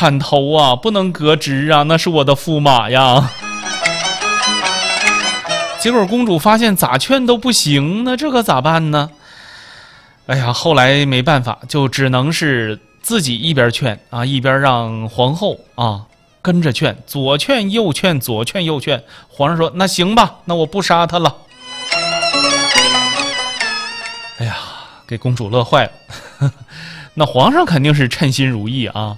砍头啊，不能革职啊，那是我的驸马呀。结果公主发现咋劝都不行，那这可咋办呢？哎呀，后来没办法，就只能是自己一边劝啊，一边让皇后啊跟着劝，左劝右劝，左劝右劝。皇上说：“那行吧，那我不杀他了。”哎呀，给公主乐坏了。那皇上肯定是称心如意啊。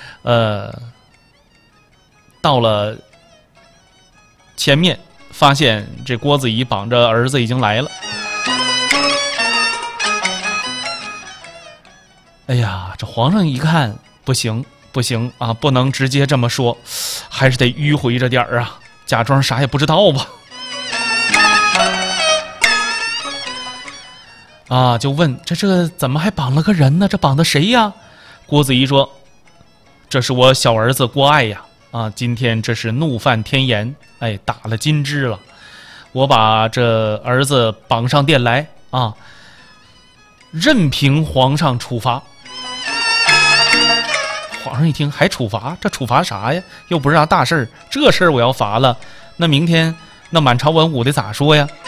到了前面，发现这郭子仪绑着儿子已经来了。哎呀，这皇上一看不行不行啊，不能直接这么说，还是得迂回着点儿啊，假装啥也不知道吧。啊，就问这怎么还绑了个人呢？这绑的谁呀？郭子仪说：“这是我小儿子郭爱呀。啊，今天这是怒犯天颜，哎，打了金枝了。我把这儿子绑上殿来啊，任凭皇上处罚。”皇上一听还处罚，这处罚啥呀？又不是啥大事儿，这事儿我要罚了，那明天那满朝文武的咋说呀？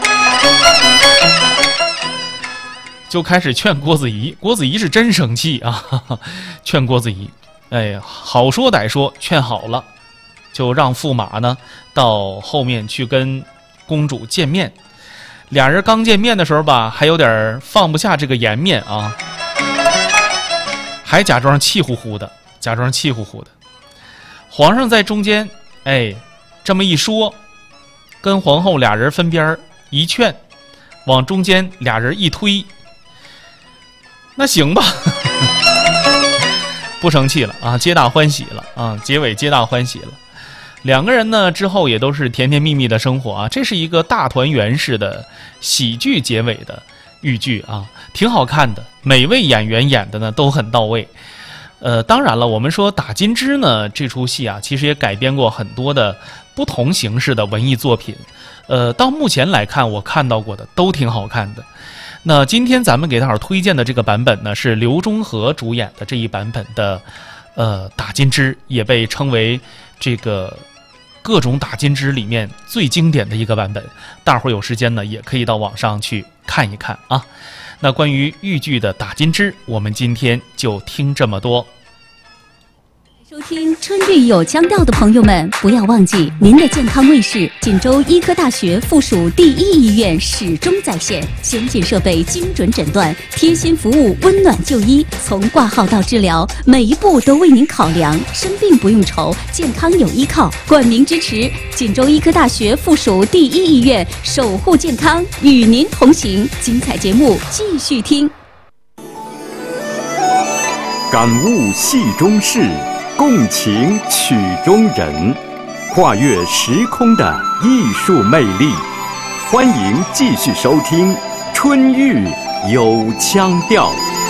就开始劝郭子仪，郭子仪是真生气啊，劝郭子仪，哎，好说歹说，劝好了，就让驸马呢到后面去跟公主见面。俩人刚见面的时候吧，还有点放不下这个颜面啊，还假装气呼呼的，皇上在中间，哎，这么一说，跟皇后俩人分边一劝，往中间俩人一推，那行吧，不生气了啊，皆大欢喜了啊，结尾皆大欢喜了。两个人呢之后也都是甜甜蜜蜜的生活啊，这是一个大团圆式的喜剧结尾的豫剧啊，挺好看的，每位演员演的呢都很到位。当然了，我们说打金枝呢这出戏啊，其实也改编过很多的不同形式的文艺作品。到目前来看，我看到过的都挺好看的。那今天咱们给大伙推荐的这个版本呢，是刘忠和主演的这一版本的打金枝，也被称为这个各种打金枝里面最经典的一个版本。大伙有时间呢也可以到网上去看一看啊。那关于豫剧的打金枝，我们今天就听这么多。 收听春绿有腔调的朋友们，不要忘记您的健康卫士锦州医科大学附属第一医院始终在线，先进设备，精准诊断，贴心服务，温暖就医，从挂号到治疗，每一步都为您考量，生病不用愁，健康有依靠。冠名支持锦州医科大学附属第一医院，守护健康，与您同行。精彩节目继续听， 感悟戏中事，共情曲中人，跨越时空的艺术魅力。欢迎继续收听春豫有腔调。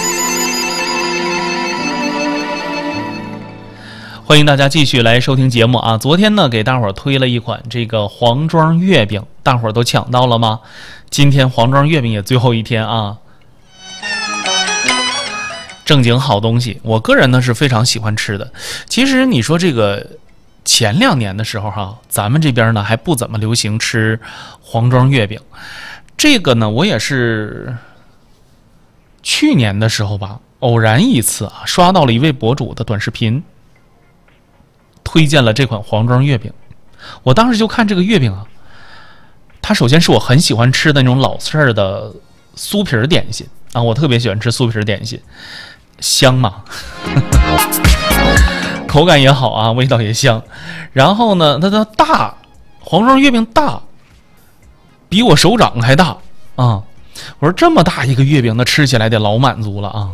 欢迎大家继续来收听节目啊！昨天呢，给大伙儿推了一款这个黄庄月饼，大伙儿都抢到了吗？今天黄庄月饼也最后一天啊，正经好东西，我个人呢是非常喜欢吃的。其实你说这个前2年的时候哈，咱们这边呢还不怎么流行吃黄庄月饼。这个呢，我也是去年的时候吧，偶然一次啊，刷到了一位博主的短视频，推荐了这款黄庄月饼。我当时就看这个月饼啊，它首先是我很喜欢吃的那种老式的酥皮点心啊，我特别喜欢吃酥皮点心。香嘛口感也好啊，味道也香。然后呢，它的大黄庄月饼大，比我手掌还大啊！我说这么大一个月饼，那吃起来得老满足了啊！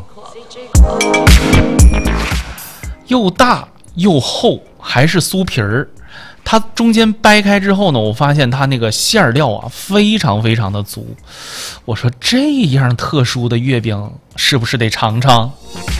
又大又厚，还是酥皮儿。它中间掰开之后呢，我发现它那个馅料啊，非常非常的足。我说这样特殊的月饼，是不是得尝尝？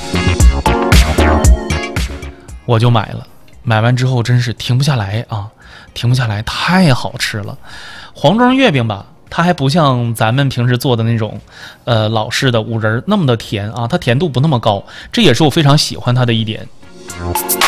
我就买了，买完之后真是停不下来啊，停不下来，太好吃了。黄庄月饼吧，它还不像咱们平时做的那种老式的五仁那么的甜啊，它甜度不那么高，这也是我非常喜欢它的一点。